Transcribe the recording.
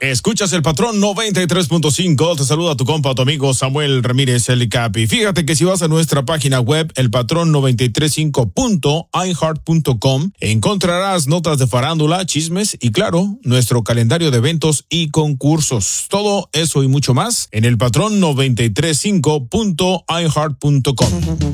Escuchas el Patrón 93.5. Te saluda tu compa, tu amigo Samuel Ramírez, el Capi. Fíjate que si vas a nuestra página web, elpatrón935.iheart.com, encontrarás notas de farándula, chismes y, claro, nuestro calendario de eventos y concursos. Todo eso y mucho más en elpatrón935.iheart.com.